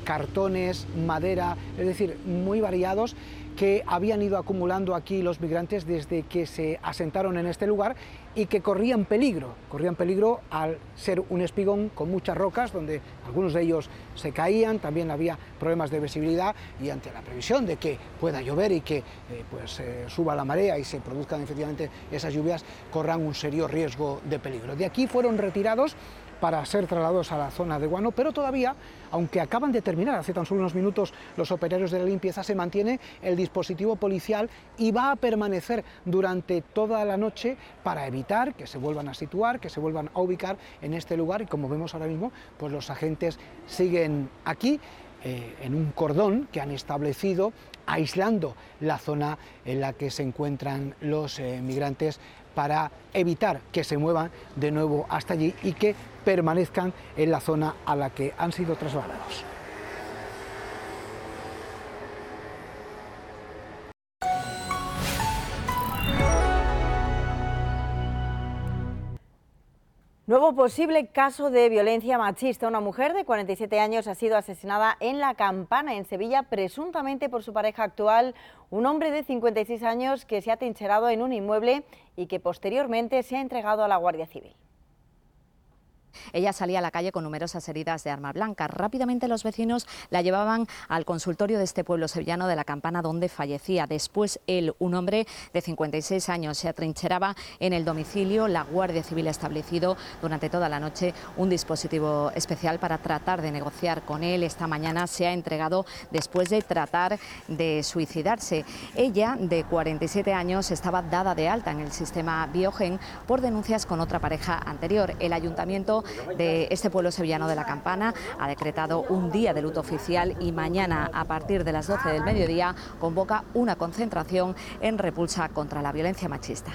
cartones, madera, es decir, muy variados, que habían ido acumulando aquí los migrantes desde que se asentaron en este lugar y que corrían peligro al ser un espigón con muchas rocas, donde algunos de ellos se caían, también había problemas de visibilidad, y ante la previsión de que pueda llover y que suba la marea y se produzcan efectivamente esas lluvias, corran un serio riesgo de peligro. De aquí fueron retirados para ser trasladados a la zona de Guano, pero todavía, aunque acaban de terminar hace tan solo unos minutos los operarios de la limpieza, se mantiene el dispositivo policial y va a permanecer durante toda la noche para evitar que se vuelvan a situar, que se vuelvan a ubicar en este lugar, y como vemos ahora mismo, pues los agentes siguen aquí en un cordón que han establecido aislando la zona en la que se encuentran los migrantes para evitar que se muevan de nuevo hasta allí y que permanezcan en la zona a la que han sido trasladados. Nuevo posible caso de violencia machista. Una mujer de 47 años ha sido asesinada en La Campana, en Sevilla, presuntamente por su pareja actual, un hombre de 56 años que se ha trincherado en un inmueble y que posteriormente se ha entregado a la Guardia Civil. Ella salía a la calle con numerosas heridas de arma blanca. Rápidamente los vecinos la llevaban al consultorio de este pueblo sevillano de La Campana, donde fallecía. Después él, un hombre de 56 años, se atrincheraba en el domicilio. La Guardia Civil ha establecido durante toda la noche un dispositivo especial para tratar de negociar con él. Esta mañana se ha entregado después de tratar de suicidarse. Ella, de 47 años, estaba dada de alta en el sistema Biogen por denuncias con otra pareja anterior. El ayuntamiento de este pueblo sevillano de La Campana ha decretado un día de luto oficial y mañana, a partir de las 12 del mediodía, convoca una concentración en repulsa contra la violencia machista.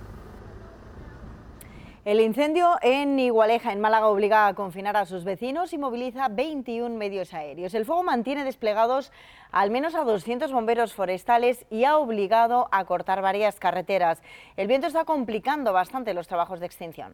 El incendio en Igualeja, en Málaga, obliga a confinar a sus vecinos y moviliza 21 medios aéreos. El fuego mantiene desplegados al menos a 200 bomberos forestales y ha obligado a cortar varias carreteras. El viento está complicando bastante los trabajos de extinción.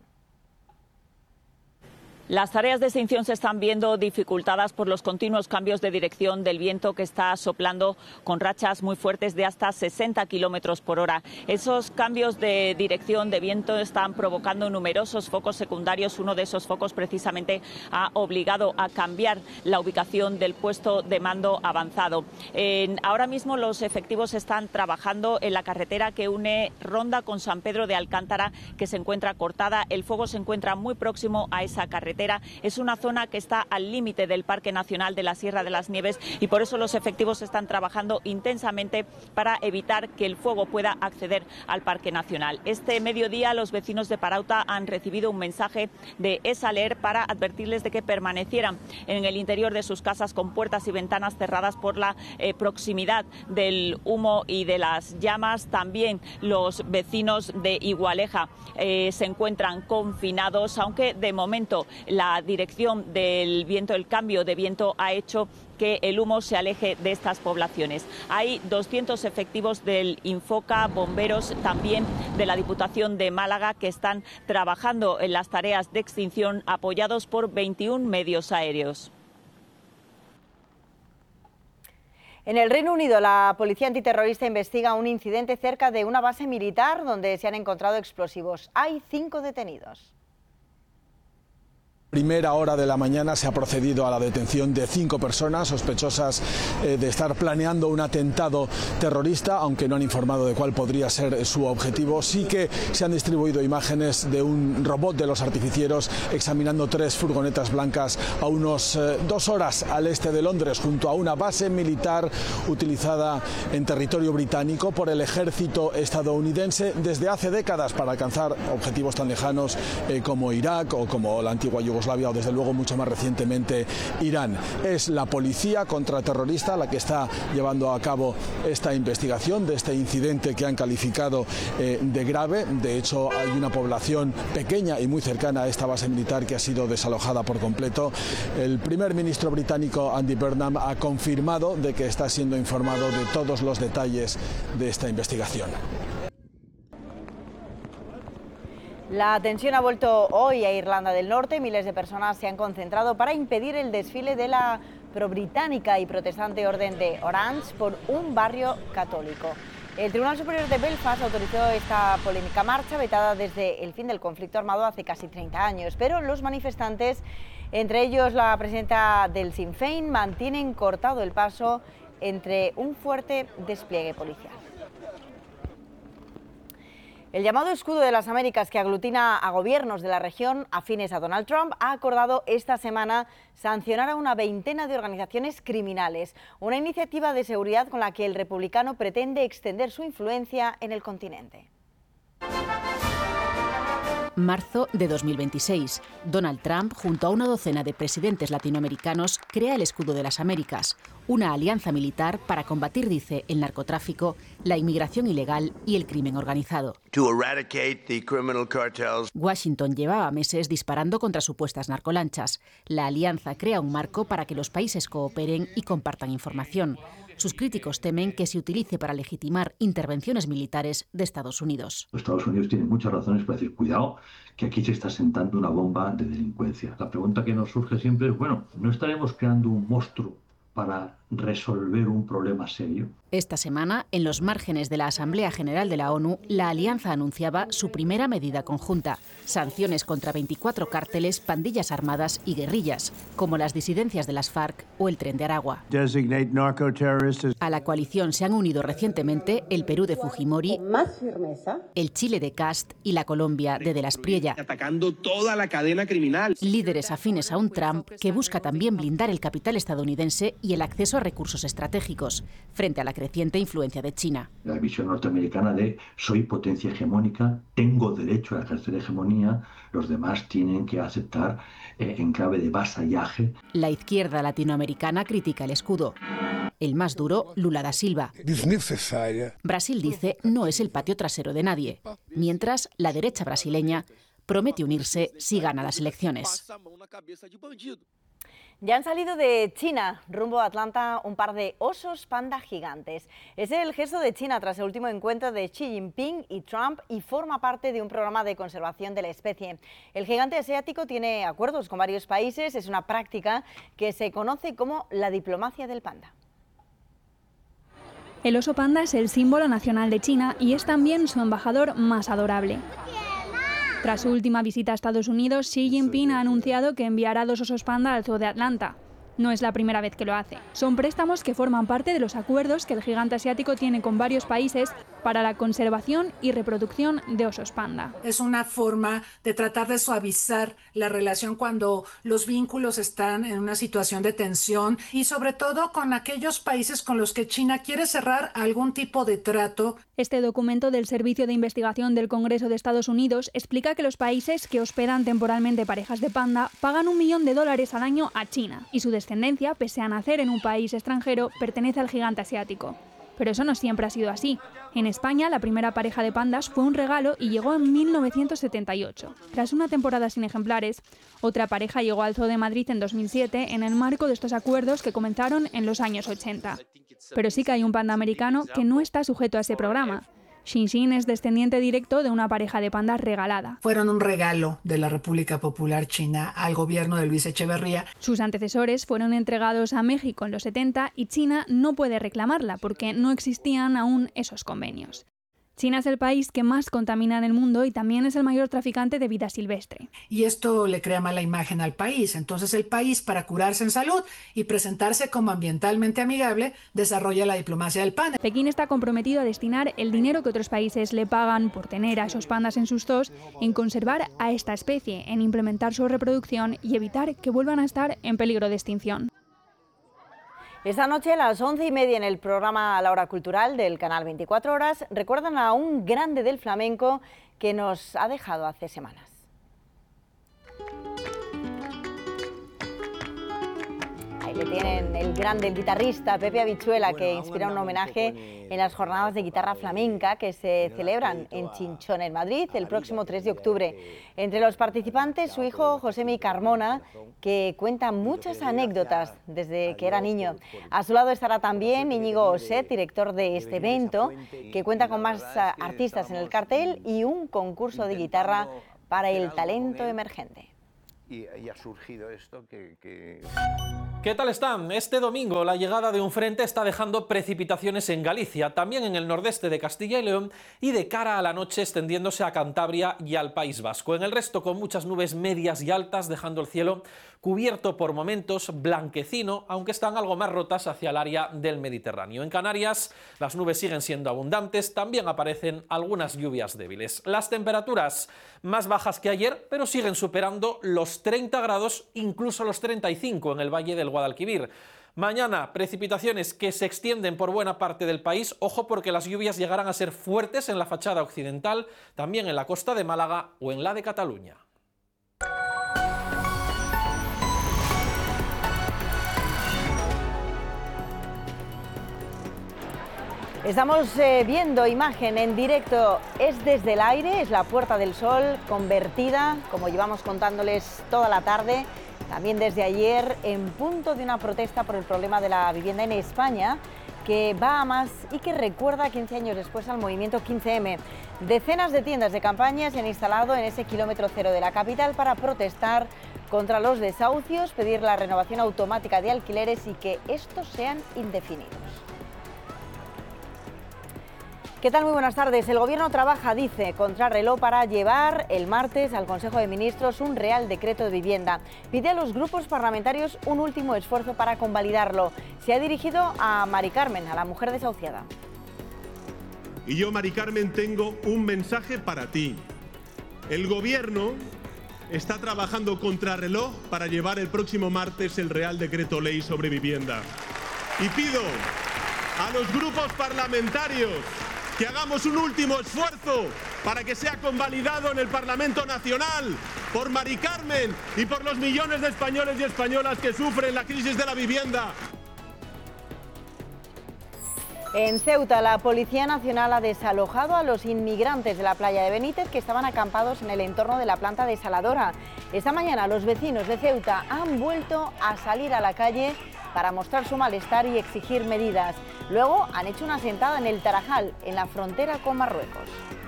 Las tareas de extinción se están viendo dificultadas por los continuos cambios de dirección del viento, que está soplando con rachas muy fuertes de hasta 60 kilómetros por hora. Esos cambios de dirección de viento están provocando numerosos focos secundarios. Uno de esos focos precisamente ha obligado a cambiar la ubicación del puesto de mando avanzado. Ahora mismo los efectivos están trabajando en la carretera que une Ronda con San Pedro de Alcántara, que se encuentra cortada. El fuego se encuentra muy próximo a esa carretera. Es una zona que está al límite del Parque Nacional de la Sierra de las Nieves y por eso los efectivos están trabajando intensamente para evitar que el fuego pueda acceder al Parque Nacional. Este mediodía los vecinos de Parauta han recibido un mensaje de ESALER para advertirles de que permanecieran en el interior de sus casas con puertas y ventanas cerradas por la proximidad del humo y de las llamas. También los vecinos de Igualeja se encuentran confinados, aunque de momento la dirección del viento, el cambio de viento, ha hecho que el humo se aleje de estas poblaciones. Hay 200 efectivos del Infoca, bomberos también de la Diputación de Málaga, que están trabajando en las tareas de extinción, apoyados por 21 medios aéreos. En el Reino Unido, la policía antiterrorista investiga un incidente cerca de una base militar donde se han encontrado explosivos. Hay 5 detenidos. Primera hora de la mañana se ha procedido a la detención de 5 personas sospechosas de estar planeando un atentado terrorista, aunque no han informado de cuál podría ser su objetivo. Sí que se han distribuido imágenes de un robot de los artificieros examinando 3 furgonetas blancas a unos 2 horas al este de Londres, junto a una base militar utilizada en territorio británico por el ejército estadounidense desde hace décadas para alcanzar objetivos tan lejanos como Irak o como la antigua Yugoslavia, o desde luego mucho más recientemente Irán. Es la policía contraterrorista la que está llevando a cabo esta investigación de este incidente que han calificado de grave. De hecho, hay una población pequeña y muy cercana a esta base militar que ha sido desalojada por completo. El primer ministro británico Andy Burnham ha confirmado de que está siendo informado de todos los detalles de esta investigación. La tensión ha vuelto hoy a Irlanda del Norte. Miles de personas se han concentrado para impedir el desfile de la pro-británica y protestante Orden de Orange por un barrio católico. El Tribunal Superior de Belfast autorizó esta polémica marcha vetada desde el fin del conflicto armado hace casi 30 años, pero los manifestantes, entre ellos la presidenta del Sinn Féin, mantienen cortado el paso entre un fuerte despliegue policial. El llamado Escudo de las Américas, que aglutina a gobiernos de la región afines a Donald Trump, ha acordado esta semana sancionar a una veintena de organizaciones criminales, una iniciativa de seguridad con la que el republicano pretende extender su influencia en el continente. Marzo de 2026. Donald Trump, junto a una docena de presidentes latinoamericanos, crea el Escudo de las Américas, una alianza militar para combatir, dice, el narcotráfico, la inmigración ilegal y el crimen organizado. Washington llevaba meses disparando contra supuestas narcolanchas. La alianza crea un marco para que los países cooperen y compartan información. Sus críticos temen que se utilice para legitimar intervenciones militares de Estados Unidos. Los Estados Unidos tienen muchas razones para decir, cuidado, que aquí se está sentando una bomba de delincuencia. La pregunta que nos surge siempre es, bueno, ¿no estaremos creando un monstruo para resolver un problema serio? Esta semana, en los márgenes de la Asamblea General de la ONU, la alianza anunciaba su primera medida conjunta: sanciones contra 24 cárteles, pandillas armadas y guerrillas, como las disidencias de las FARC o el Tren de Aragua. A la coalición se han unido recientemente el Perú de Fujimori, el Chile de Kast y la Colombia de las Priella. Atacando toda la cadena criminal. Líderes afines a un Trump que busca también blindar el capital estadounidense y el acceso a recursos estratégicos, frente a la creciente influencia de China. La visión norteamericana de soy potencia hegemónica, tengo derecho a ejercer hegemonía, los demás tienen que aceptar en clave de vasallaje. La izquierda latinoamericana critica el escudo. El más duro, Lula da Silva. Brasil dice no es el patio trasero de nadie, mientras la derecha brasileña promete unirse si gana las elecciones. Ya han salido de China rumbo a Atlanta un par de osos panda gigantes. Es el gesto de China tras el último encuentro de Xi Jinping y Trump y forma parte de un programa de conservación de la especie. El gigante asiático tiene acuerdos con varios países, es una práctica que se conoce como la diplomacia del panda. El oso panda es el símbolo nacional de China y es también su embajador más adorable. Tras su última visita a Estados Unidos, Xi Jinping ha anunciado que enviará 2 osos panda al zoo de Atlanta. No es la primera vez que lo hace. Son préstamos que forman parte de los acuerdos que el gigante asiático tiene con varios países para la conservación y reproducción de osos panda. Es una forma de tratar de suavizar la relación cuando los vínculos están en una situación de tensión y sobre todo con aquellos países con los que China quiere cerrar algún tipo de trato. Este documento del Servicio de Investigación del Congreso de Estados Unidos explica que los países que hospedan temporalmente parejas de panda pagan $1 millón al año a China y su descendencia, pese a nacer en un país extranjero, pertenece al gigante asiático. Pero eso no siempre ha sido así. En España, la primera pareja de pandas fue un regalo y llegó en 1978. Tras una temporada sin ejemplares, otra pareja llegó al Zoo de Madrid en 2007 en el marco de estos acuerdos que comenzaron en los años 80. Pero sí que hay un panda americano que no está sujeto a ese programa. Xinxin es descendiente directo de una pareja de pandas regalada. Fueron un regalo de la República Popular China al gobierno de Luis Echeverría. Sus antecesores fueron entregados a México en los 70 y China no puede reclamarla porque no existían aún esos convenios. China es el país que más contamina en el mundo y también es el mayor traficante de vida silvestre. Y esto le crea mala imagen al país. Entonces el país, para curarse en salud y presentarse como ambientalmente amigable, desarrolla la diplomacia del panda. Pekín está comprometido a destinar el dinero que otros países le pagan por tener a esos pandas en sus zoos en conservar a esta especie, en implementar su reproducción y evitar que vuelvan a estar en peligro de extinción. Esta noche a las 11:30 en el programa La Hora Cultural del canal 24 Horas recuerdan a un grande del flamenco que nos ha dejado hace semanas. Ahí le tienen el grande, el guitarrista Pepe Habichuela, que inspira un homenaje en las jornadas de guitarra flamenca que se celebran en Chinchón, en Madrid, el próximo 3 de octubre. Entre los participantes, su hijo Josemi Carmona, que cuenta muchas anécdotas desde que era niño. A su lado estará también Íñigo Oset, director de este evento, que cuenta con más artistas en el cartel y un concurso de guitarra para el talento emergente. Y ha surgido esto que ¿Qué tal están? Este domingo la llegada de un frente está dejando precipitaciones en Galicia, también en el nordeste de Castilla y León y de cara a la noche extendiéndose a Cantabria y al País Vasco. En el resto con muchas nubes medias y altas, dejando el cielo cubierto por momentos blanquecino, aunque están algo más rotas hacia el área del Mediterráneo. En Canarias las nubes siguen siendo abundantes, también aparecen algunas lluvias débiles. Las temperaturas más bajas que ayer, pero siguen superando los 30 grados, incluso los 35 en el Valle del Guadalquivir. Mañana, precipitaciones que se extienden por buena parte del país. Ojo porque las lluvias llegarán a ser fuertes en la fachada occidental, también en la costa de Málaga o en la de Cataluña. Estamos viendo imagen en directo, es desde el aire, es la Puerta del Sol convertida, como llevamos contándoles toda la tarde, también desde ayer, en punto de una protesta por el problema de la vivienda en España, que va a más y que recuerda 15 años después al movimiento 15M. Decenas de tiendas de campaña se han instalado en ese kilómetro cero de la capital para protestar contra los desahucios, pedir la renovación automática de alquileres y que estos sean indefinidos. ¿Qué tal? Muy buenas tardes. El Gobierno trabaja, dice, contrarreloj para llevar el martes al Consejo de Ministros un Real Decreto de Vivienda. Pide a los grupos parlamentarios un último esfuerzo para convalidarlo. Se ha dirigido a Mari Carmen, a la mujer desahuciada. Y yo, Mari Carmen, tengo un mensaje para ti. El Gobierno está trabajando contrarreloj para llevar el próximo martes el Real Decreto Ley sobre vivienda. Y pido a los grupos parlamentarios que hagamos un último esfuerzo para que sea convalidado en el Parlamento Nacional por Mari Carmen y por los millones de españoles y españolas que sufren la crisis de la vivienda. En Ceuta, la Policía Nacional ha desalojado a los inmigrantes de la playa de Benítez que estaban acampados en el entorno de la planta desaladora. Esta mañana los vecinos de Ceuta han vuelto a salir a la calle para mostrar su malestar y exigir medidas. Luego han hecho una sentada en el Tarajal, en la frontera con Marruecos.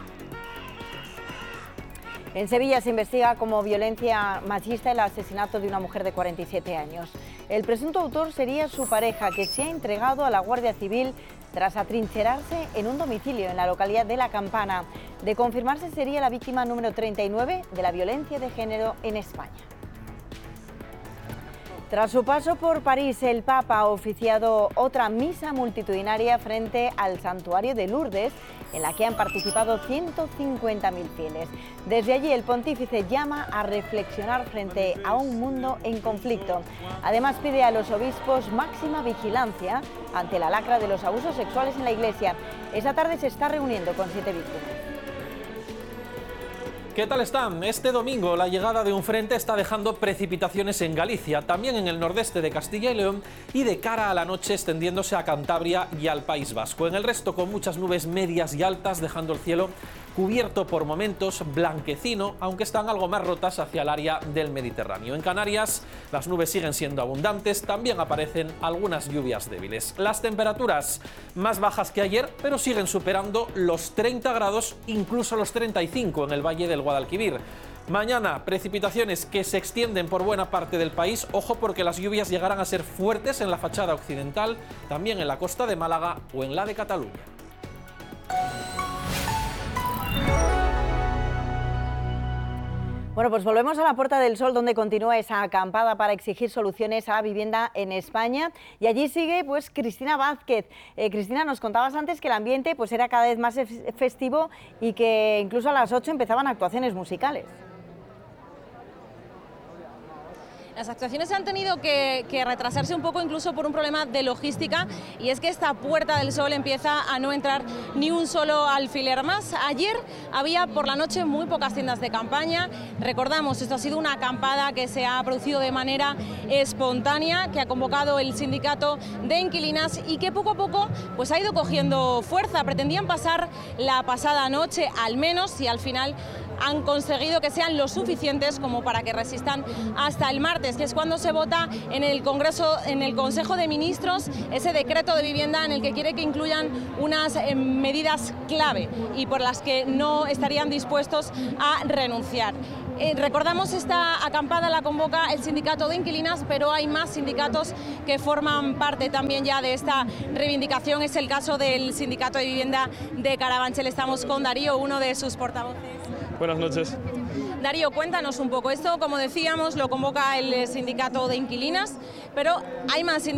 En Sevilla se investiga como violencia machista el asesinato de una mujer de 47 años. El presunto autor sería su pareja, que se ha entregado a la Guardia Civil tras atrincherarse en un domicilio en la localidad de La Campana. De confirmarse, sería la víctima número 39 de la violencia de género en España. Tras su paso por París, el Papa ha oficiado otra misa multitudinaria frente al santuario de Lourdes, en la que han participado 150.000 fieles. Desde allí, el pontífice llama a reflexionar frente a un mundo en conflicto. Además, pide a los obispos máxima vigilancia ante la lacra de los abusos sexuales en la Iglesia. Esta tarde se está reuniendo con 7 víctimas. ¿Qué tal están? Este domingo la llegada de un frente está dejando precipitaciones en Galicia, también en el nordeste de Castilla y León y de cara a la noche extendiéndose a Cantabria y al País Vasco. En el resto con muchas nubes medias y altas, dejando el cielo cubierto por momentos blanquecino, aunque están algo más rotas hacia el área del Mediterráneo. En Canarias las nubes siguen siendo abundantes, también aparecen algunas lluvias débiles. Las temperaturas más bajas que ayer, pero siguen superando los 30 grados, incluso los 35 en el Valle del Guadalquivir. Mañana, precipitaciones que se extienden por buena parte del país. Ojo porque las lluvias llegarán a ser fuertes en la fachada occidental, también en la costa de Málaga o en la de Cataluña. Bueno, pues volvemos a la Puerta del Sol, donde continúa esa acampada para exigir soluciones a vivienda en España. Y allí sigue pues Cristina Vázquez. Cristina, nos contabas antes que el ambiente pues era cada vez más festivo y que incluso a las 8 empezaban actuaciones musicales. Las actuaciones han tenido que retrasarse un poco, incluso por un problema de logística, y es que esta Puerta del Sol empieza a no entrar ni un solo alfiler más. Ayer había por la noche muy pocas tiendas de campaña. Recordamos, esto ha sido una acampada que se ha producido de manera espontánea, que ha convocado el sindicato de inquilinas y que poco a poco pues ha ido cogiendo fuerza. Pretendían pasar la pasada noche al menos, y al final han conseguido que sean lo suficientes como para que resistan hasta el martes, que es cuando se vota en el Congreso, en el Consejo de Ministros, ese decreto de vivienda en el que quiere que incluyan unas medidas clave y por las que no estarían dispuestos a renunciar. Recordamos, esta acampada la convoca el sindicato de inquilinas, pero hay más sindicatos que forman parte también ya de esta reivindicación. Es el caso del sindicato de vivienda de Carabanchel. Estamos con Darío, uno de sus portavoces. Buenas noches. Darío, cuéntanos un poco. Esto, como decíamos, lo convoca el sindicato de inquilinas, pero hay más sindicatos